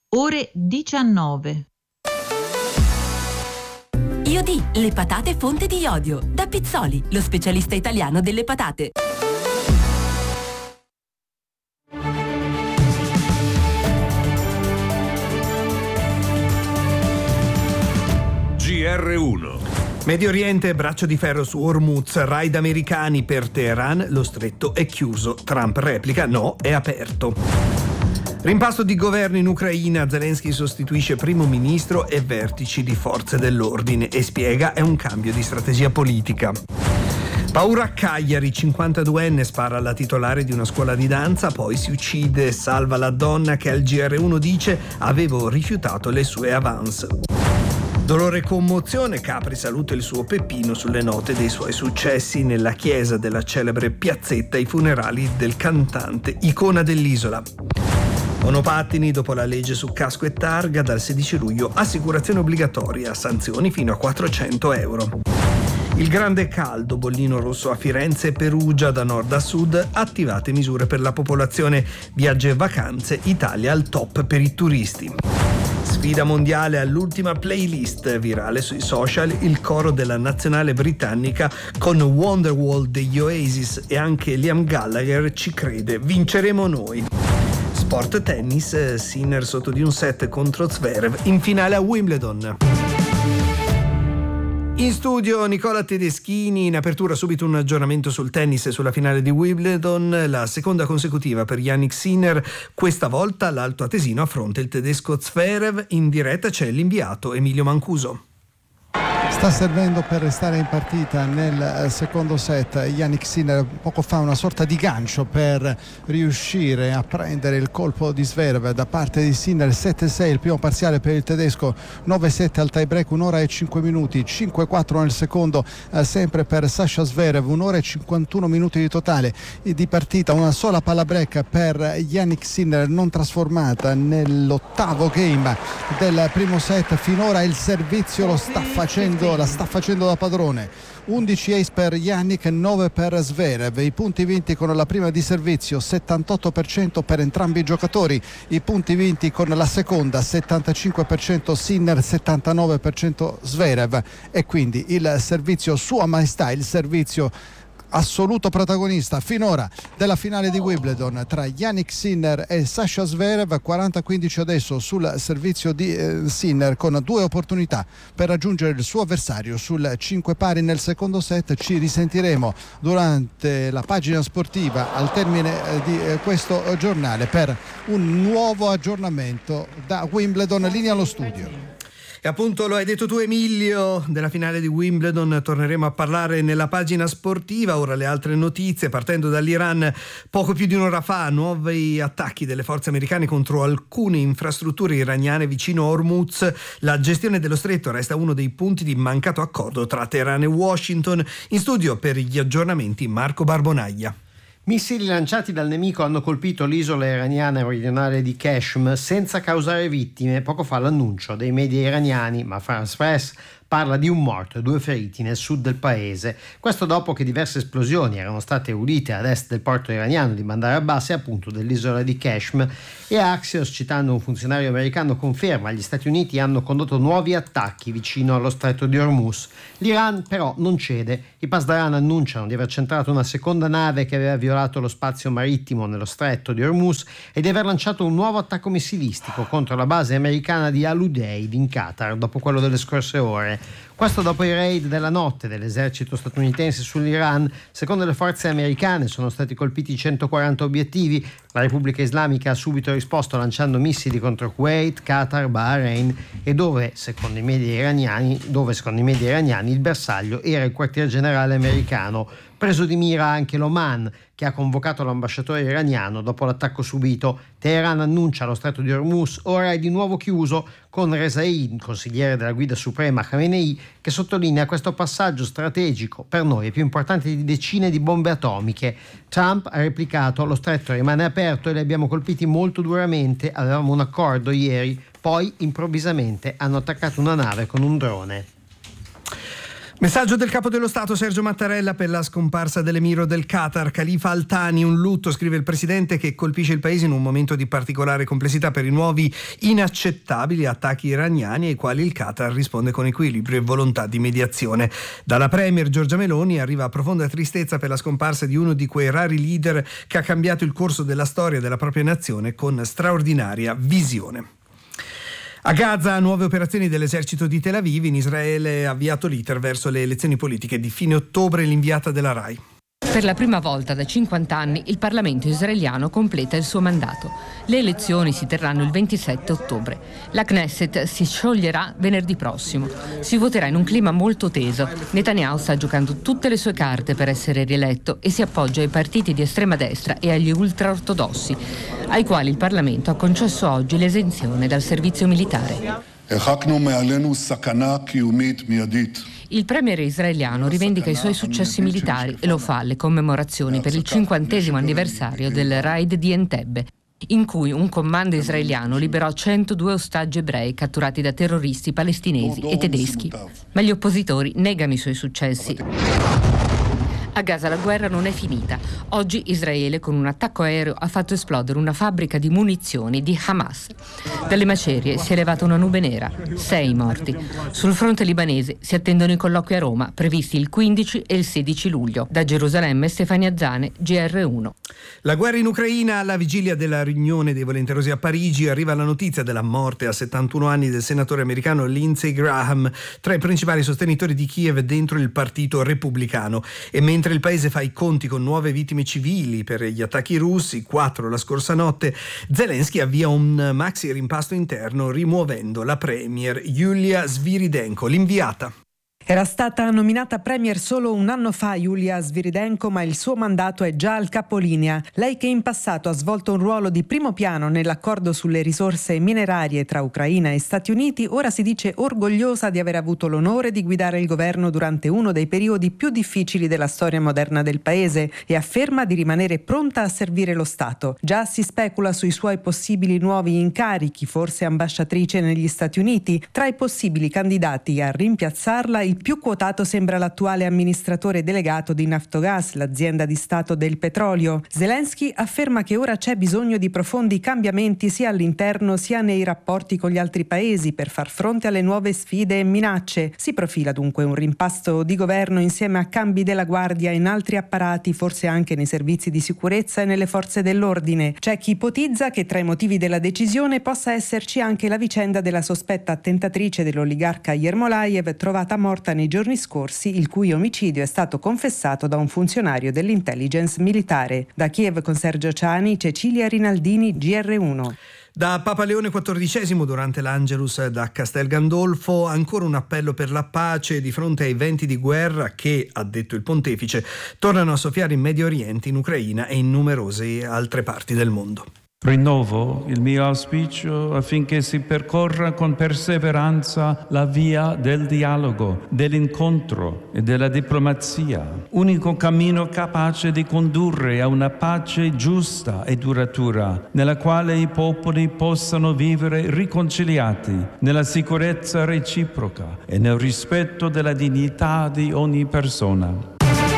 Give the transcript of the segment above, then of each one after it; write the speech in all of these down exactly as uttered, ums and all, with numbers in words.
ore diciannove. Iodì, le patate fonte di iodio. Da Pizzoli, lo specialista italiano delle patate. G R uno. Medio Oriente, braccio di ferro su Hormuz, raid americani per Teheran, lo stretto è chiuso. Trump replica, no, è aperto. Rimpasto di governo in Ucraina, Zelensky sostituisce primo ministro e vertici di forze dell'ordine e spiega è un cambio di strategia politica. Paura a Cagliari, cinquantaduenne spara alla titolare di una scuola di danza, poi si uccide e salva la donna che al G R uno dice avevo rifiutato le sue avance. Dolore e commozione, Capri saluta il suo Peppino sulle note dei suoi successi nella chiesa della celebre piazzetta ai funerali del cantante, icona dell'isola. Monopattini, dopo la legge su casco e targa, dal sedici luglio assicurazione obbligatoria, sanzioni fino a quattrocento euro. Il grande caldo, bollino rosso a Firenze e Perugia, da nord a sud, attivate misure per la popolazione, viaggi e vacanze, Italia al top per i turisti. Sfida mondiale all'ultima playlist, virale sui social, il coro della nazionale britannica con Wonderwall degli Oasis e anche Liam Gallagher ci crede, vinceremo noi. Sport tennis, Sinner sotto di un set contro Zverev in finale a Wimbledon. In studio Nicola Tedeschini, in apertura subito un aggiornamento sul tennis e sulla finale di Wimbledon, la seconda consecutiva per Jannik Sinner, questa volta l'alto atesino affronta il tedesco Zverev, in diretta c'è l'inviato Emilio Mancuso. Sta servendo per restare in partita nel secondo set Jannik Sinner, poco fa una sorta di gancio per riuscire a prendere il colpo di Zverev da parte di Sinner. Sette sei il primo parziale per il tedesco, nove sette al tie break, un'ora e cinque minuti, cinque quattro nel secondo eh, sempre per Sasha Zverev, un'ora e cinquantuno minuti di totale di partita, una sola palla break per Jannik Sinner non trasformata nell'ottavo game del primo set. Finora il servizio lo sta facendo la sta facendo da padrone. undici ace per Jannik, nove per Zverev. I punti vinti con la prima di servizio, settantotto per cento per entrambi i giocatori. I punti vinti con la seconda, settantacinque per cento Sinner, settantanove per cento Zverev. E quindi il servizio Sua Maestà, il servizio assoluto protagonista finora della finale di Wimbledon tra Jannik Sinner e Sasha Zverev. Quaranta quindici adesso sul servizio di eh, Sinner, con due opportunità per raggiungere il suo avversario sul cinque pari nel secondo set. Ci risentiremo durante la pagina sportiva al termine eh, di eh, questo giornale per un nuovo aggiornamento da Wimbledon. Linea allo studio. E appunto lo hai detto tu Emilio, della finale di Wimbledon torneremo a parlare nella pagina sportiva. Ora le altre notizie, partendo dall'Iran. Poco più di un'ora fa nuovi attacchi delle forze americane contro alcune infrastrutture iraniane vicino a Hormuz. La gestione dello stretto resta uno dei punti di mancato accordo tra Teheran e Washington. In studio per gli aggiornamenti Marco Barbonaglia. Missili lanciati dal nemico hanno colpito l'isola iraniana meridionale di Qeshm senza causare vittime. Poco fa l'annuncio dei media iraniani, ma France Press parla di un morto e due feriti nel sud del paese. Questo dopo che diverse esplosioni erano state udite ad est del porto iraniano di Bandar Abbas e appunto dell'isola di Qeshm. E Axios, citando un funzionario americano, conferma che gli Stati Uniti hanno condotto nuovi attacchi vicino allo stretto di Hormuz. L'Iran però non cede. I Pasdaran annunciano di aver centrato una seconda nave che aveva violato lo spazio marittimo nello stretto di Hormuz e di aver lanciato un nuovo attacco missilistico contro la base americana di Al Udeid in Qatar dopo quello delle scorse ore. Questo dopo i raid della notte dell'esercito statunitense sull'Iran. Secondo le forze americane sono stati colpiti centoquaranta obiettivi. La Repubblica Islamica ha subito risposto lanciando missili contro Kuwait, Qatar, Bahrain e dove secondo i media iraniani, dove secondo i media iraniani il bersaglio era il quartier generale americano. Preso di mira anche l'Oman, che ha convocato l'ambasciatore iraniano dopo l'attacco subito. Teheran annuncia lo stretto di Hormuz ora è di nuovo chiuso, con Rezai, consigliere della guida suprema Khamenei, che sottolinea questo passaggio strategico per noi è più importante di decine di bombe atomiche. Trump ha replicato: lo stretto rimane aperto e li abbiamo colpiti molto duramente, avevamo un accordo ieri, poi improvvisamente hanno attaccato una nave con un drone. Messaggio del capo dello Stato Sergio Mattarella per la scomparsa dell'emiro del Qatar Khalifa Al Thani. Un lutto, scrive il presidente, che colpisce il paese in un momento di particolare complessità per i nuovi inaccettabili attacchi iraniani ai quali il Qatar risponde con equilibrio e volontà di mediazione. Dalla premier Giorgia Meloni arriva profonda tristezza per la scomparsa di uno di quei rari leader che ha cambiato il corso della storia della propria nazione con straordinaria visione. A Gaza, nuove operazioni dell'esercito di Tel Aviv. In Israele ha avviato l'iter verso le elezioni politiche di fine ottobre. L'inviata della RAI. Per la prima volta da cinquanta anni il Parlamento israeliano completa il suo mandato. Le elezioni si terranno il ventisette ottobre. La Knesset si scioglierà venerdì prossimo. Si voterà in un clima molto teso. Netanyahu sta giocando tutte le sue carte per essere rieletto e si appoggia ai partiti di estrema destra e agli ultraortodossi, ai quali il Parlamento ha concesso oggi l'esenzione dal servizio militare. Il premier israeliano rivendica i suoi successi militari e lo fa alle commemorazioni per il cinquantesimo anniversario del raid di Entebbe, in cui un comando israeliano liberò centodue ostaggi ebrei catturati da terroristi palestinesi e tedeschi. Ma gli oppositori negano i suoi successi. A Gaza la guerra non è finita. Oggi Israele con un attacco aereo ha fatto esplodere una fabbrica di munizioni di Hamas. Dalle macerie si è levata una nube nera, sei morti. Sul fronte libanese si attendono i colloqui a Roma, previsti il quindici e il sedici luglio. Da Gerusalemme Stefania Zane, G R uno. La guerra in Ucraina. Alla vigilia della riunione dei volenterosi a Parigi arriva la notizia della morte a settantuno anni del senatore americano Lindsey Graham, tra i principali sostenitori di Kiev dentro il partito repubblicano. E mentre il paese fa i conti con nuove vittime civili per gli attacchi russi, quattro la scorsa notte, Zelensky avvia un maxi rimpasto interno rimuovendo la premier Yulia Sviridenko, l'inviata. Era stata nominata premier solo un anno fa Yulia Sviridenko, ma il suo mandato è già al capolinea. Lei, che in passato ha svolto un ruolo di primo piano nell'accordo sulle risorse minerarie tra Ucraina e Stati Uniti, ora si dice orgogliosa di aver avuto l'onore di guidare il governo durante uno dei periodi più difficili della storia moderna del paese e afferma di rimanere pronta a servire lo Stato. Già si specula sui suoi possibili nuovi incarichi, forse ambasciatrice negli Stati Uniti. Tra i possibili candidati a rimpiazzarla, il più quotato sembra l'attuale amministratore delegato di Naftogaz, l'azienda di Stato del petrolio. Zelensky afferma che ora c'è bisogno di profondi cambiamenti sia all'interno sia nei rapporti con gli altri paesi per far fronte alle nuove sfide e minacce. Si profila dunque un rimpasto di governo insieme a cambi della guardia in altri apparati, forse anche nei servizi di sicurezza e nelle forze dell'ordine. C'è chi ipotizza che tra i motivi della decisione possa esserci anche la vicenda della sospetta attentatrice dell'oligarca Yermolayev, trovata morta nei giorni scorsi, il cui omicidio è stato confessato da un funzionario dell'intelligence militare. Da Kiev con Sergio Ciani, Cecilia Rinaldini, G R uno. Da Papa Leone quattordicesimo durante l'Angelus da Castel Gandolfo, ancora un appello per la pace di fronte ai venti di guerra che, ha detto il pontefice, tornano a soffiare in Medio Oriente, in Ucraina e in numerose altre parti del mondo. Rinnovo il mio auspicio affinché si percorra con perseveranza la via del dialogo, dell'incontro e della diplomazia, unico cammino capace di condurre a una pace giusta e duratura, nella quale i popoli possano vivere riconciliati, nella sicurezza reciproca e nel rispetto della dignità di ogni persona.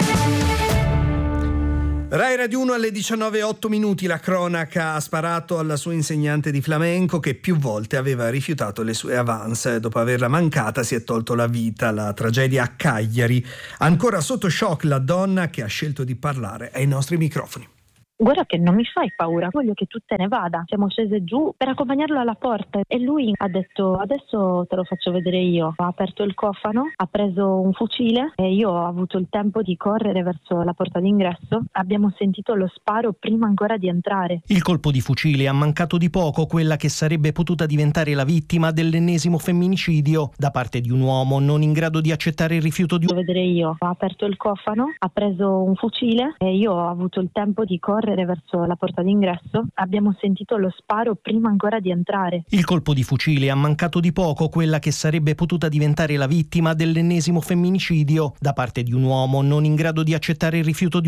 Rai Radio uno alle diciannove e otto minuti. La cronaca. Ha sparato alla sua insegnante di flamenco che più volte aveva rifiutato le sue avance. Dopo averla mancata si è tolto la vita. La tragedia a Cagliari. Ancora sotto shock la donna che ha scelto di parlare ai nostri microfoni. Guarda che non mi fai paura, voglio che tu te ne vada. Siamo scese giù per accompagnarlo alla porta e lui ha detto adesso te lo faccio vedere io. Ha aperto il cofano, ha preso un fucile e io ho avuto il tempo di correre verso la porta d'ingresso. Abbiamo sentito lo sparo prima ancora di entrare. Il colpo di fucile ha mancato di poco quella che sarebbe potuta diventare la vittima dell'ennesimo femminicidio da parte di un uomo non in grado di accettare il rifiuto di... vedere io. Ha aperto il cofano, ha preso un fucile e io ho avuto il tempo di correre verso la porta d'ingresso. Abbiamo sentito lo sparo prima ancora di entrare. Il colpo di fucile ha mancato di poco quella che sarebbe potuta diventare la vittima dell'ennesimo femminicidio da parte di un uomo non in grado di accettare il rifiuto di